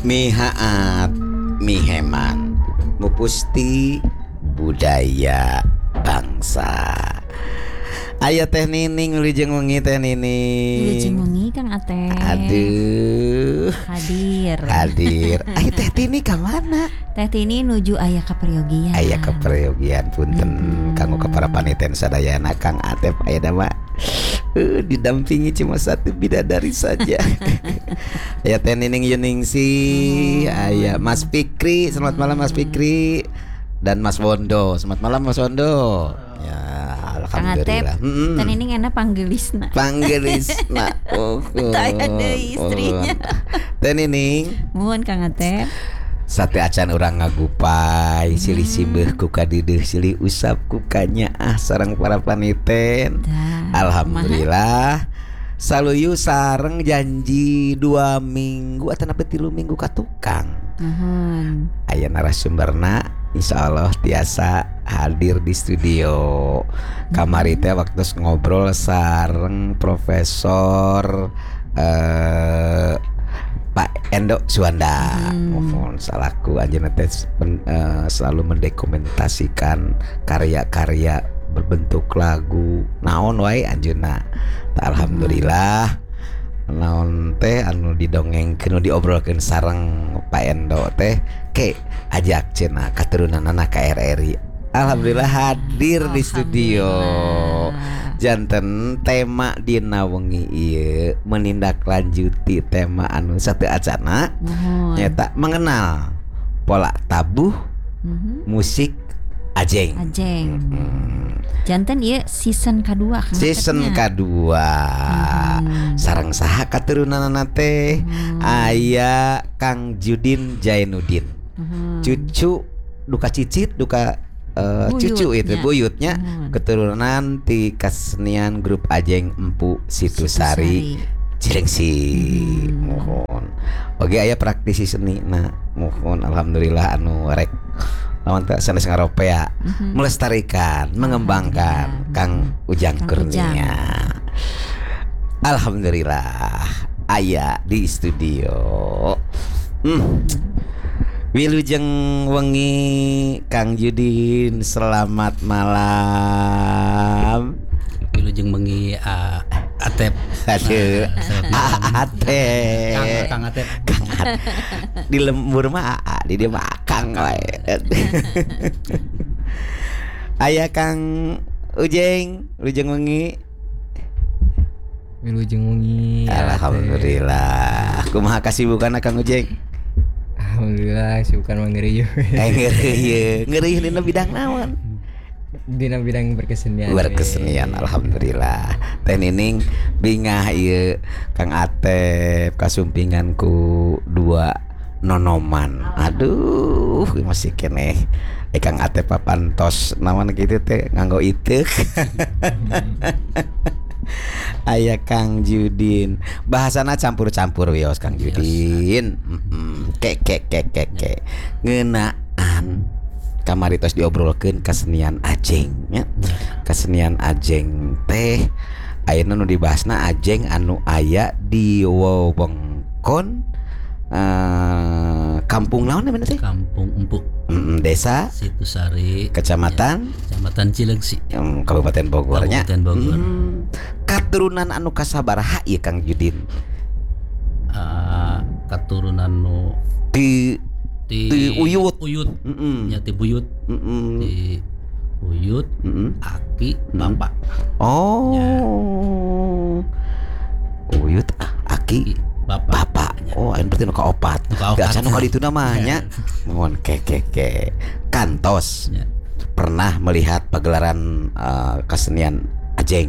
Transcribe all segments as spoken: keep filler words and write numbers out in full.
Mihaat Miheman Mupusti budaya bangsa. Aya teh Nining Wilujeng Wengi teh Nining. Wilujeng Wengi Kang Atep. Aduh. Hadir. Hadir. Ai teh Tini ka mana? Teh Tini nuju aya ka Peryogian. Aya ka Peryogian punten hmm. kanggo kapara paniten sadayana Kang Atep aya nama uh, didampingi cuma satu bidadari saja. Aya teh Nining Yuningsi, oh. Aya Mas Fikri, selamat malam Mas Fikri. Dan Mas Wondo, selamat malam Mas Wondo. Ya, alhamdulillah. Heeh. Teh Nining enak panggelisna. Panggelisna. Oh. Taya deui istrinya. Teh Nining. Muhun Kang Atep. Sate acan urang ngagupai, hmm. silih simbeuh ku kadieuh, silih usap ku kanyaah sareng para paniten. Da, alhamdulillah. Saluyu sareng janji dua minggu atau napi tilu minggu ka tukang. Nuhun. Aya narasumberna insyaallah tiasa hadir di studio. Kamari teh waktu ngobrol sareng Profesor eh Pak Endo Suwanda. Mohon hmm. salaku anjeunna teh uh, selalu mendokumentasikan karya-karya berbentuk lagu naon wae anjeunna. Alhamdulillah naon teh anu didongengkeun diobrolkeun sareng Pak Endo teh ke ajak cenah katurunanna ka R R I. Alhamdulillah hadir di studio. Janten tema dina wengi ieu menindaklanjuti tema anu satu acana nyata mengenal pola tabuh mm-hmm. musik Ajeng. Ajeng. Mm-hmm. Janten ieu season kedua kan? Season kedua. Mm-hmm. Sareng saha katurunanna teh? Mm-hmm. Aya Kang Judin Jainuddin. Mm-hmm. Cucu duka cicit duka Uh, cucu itu buyutnya hmm. keturunan ti kesenian grup Ajeng Empu Situsari Cilengsi. hmm. Mohon oge aya praktisi seni nah mohon alhamdulillah anu rek lawan teh sanes ngaropea hmm. melestarikan mengembangkan hmm. Kang Ujang Kurnia. Alhamdulillah aya di studio. hmm. Wilujeng Wengi Kang Judin, selamat malam. Wilujeng Wengi uh, Atep. Aduh, Atep. Kang Atep. Kang Atep. Di lembur mah A, di dia mah Kang wae. Aya Kang Ujeng, Wilujeng Wengi. Wilujeng Wengi. Alhamdulillah. Kumaha kasibukanna Kang Ujeng? Alhamdulillah sibukan mah ngeureuyeuh. Eh ngeureuyeuh, ngeureuyeuh dina bidang naon? Dina bidang berkesenian. Berkesenian, alhamdulillah. Teh Nining bingah ieu Kang Atep kasumpingan ku dua nonoman. Aduh, masih keneh. Eh Kang Atep papantos naon kitu teh nganggo iteuk. Aya Kang Judin, bahasana campur-campur wios Kang Judin. Mm-hmm. Kek kek kek kek kek. Ngeunaan kamari tos diobrolkeun kesenian Ajeng nya. Kesenian Ajeng teh ayeuna nu dibahasna Ajeng anu aya di wewengkon Uh, kampung naon namanya teh? Kampung Empuk. Mm, desa Situsari, Kecamatan ya, Kecamatan Cilengsi, yang Kabupaten Bogornya. Kabupaten Bogor. Hmm. Katurunan anu kasabaraha ieu Kang Judin? Uh, katurunan nu di di, di Uyut. Uyut. Mm-mm. Ya, di Buyut. Mm-mm. Di Uyut, mm-mm. Aki, Bapak. Oh. Ya. Uyut, Aki, Bapak. Bapak. Oh, ayeuna berarti nu kaopat. Biasa nu kaditu namanya. Mohon ke ke ke. Kantos. Ya. Pernah melihat pagelaran uh, kesenian Ajeng?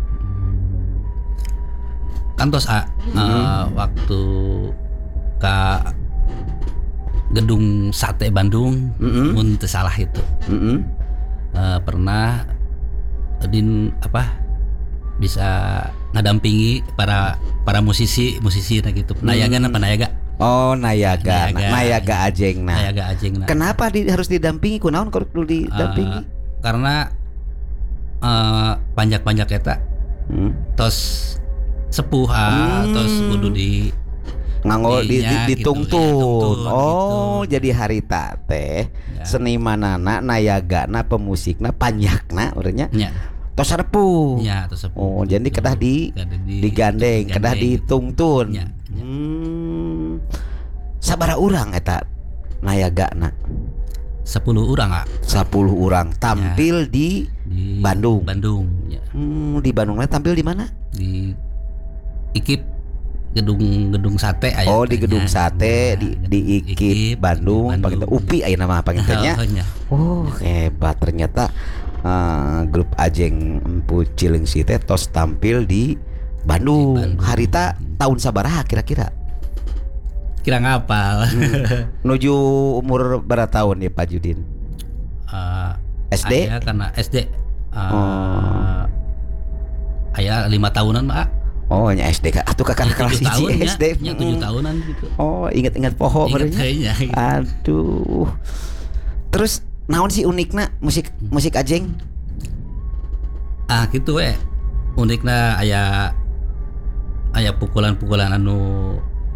Kantos A. Hmm. Uh, waktu ka Gedung Sate Bandung, mm-hmm. mun teu salah itu. Mm-hmm. Uh, pernah din apa? Bisa ngadampingi para para musisi musisi gitu nayaga hmm. apa nayaga oh nayaga nayaga, nayaga Ajeng nah nayaga Ajeng nah. Kenapa di, harus didampingi kunaon kudu didampingi? Uh, karena uh, panjak-panjak eta hmm. tos sepuh ah hmm. tos kudu di nganggo di, di, Iya, ditungtun. gitu, ya, tungtun, Oh, gitu. jadi harita teh Ya. senimanana, nayagana, pemusikna, panyakna urangnya Ya, tos sarepuh. ya terus Oh, jadi kedah di digandeng, kedah ditungtun. Ya, ya. Hmm. Sabaraha urang eta nayagana? sepuluh orang ah sepuluh orang tampil di di Bandung. Bandung ya. Hmm, di Bandungnya tampil di mana? Di Ikip gedung gedung sate aya Oh, di tanya. gedung sate Ya, di gedung di Ikip Bandung, panggilnya Upi aya nama panggilnya. Oh, nya. Oh, hebat ternyata eh, grup Ajeng Empu Cilengsi teh tos tampil di Bandung. Di Bandung. Harita tahun sabaraha kira-kira? Kira ngapal. Nuju umur berapa tahun ya Pak Judin? Eh, S D? aya karena S D. Eh, Oh. Aya lima tahunan mah. Oh, nya S D ka. Atuh kakak kelas Tujuh tahun hiji ya, S D. ya tujuh Mm. tahunan gitu. Oh, ingat-ingat poho Ingat berarti. kayaknya. gitu. Aduh. Terus naon sih unikna musik musik Ajeng? Ah gitu we. Unikna aya aya pukulan-pukulan anu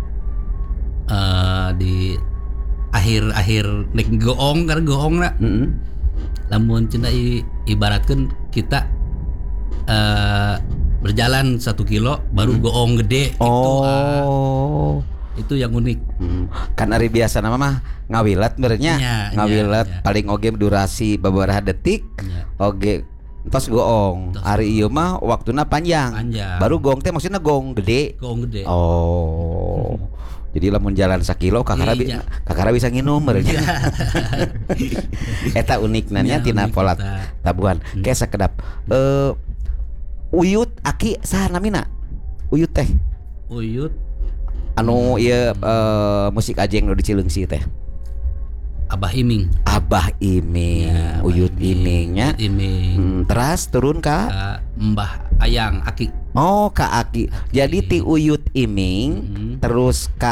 eh di akhir-akhir nek goong karena goongna Heeh. lamun cenah i- ibaratkeun kita eh berjalan satu kilo baru goong gede itu ah, Oh. itu yang unik. Hmm, kan ari biasa nama mah ngawilat benernya. Nya, Ngawilat nya, nya. paling oge durasi beberapa detik. Ya, Oge tos goong. Tos Ari ieu mah waktuna panjang. panjang. Baru gong teh maksudnya gong gede. goong gede. Oh. Jadi lamun jalan sakilo kakara bi- Iya. kakara bisa nginum benernya. Eta unik nanya Ya, tina unik pola eta. tabuhan. Hmm. Kayak sakedap. Eh Uyut aki saha namina? Uyut teh. Uyut Anu ieu eh, musik Ajeng nu di Cileungsi teh. Abah Iming. Abah Iming, Ya, Abah Uyut Imingnya. Uyut Iming. Hmm, teras turun ka Ka Mbah Ayang Aki. oh ka Aki. Jadi ti Uyut Iming Hmm. terus ka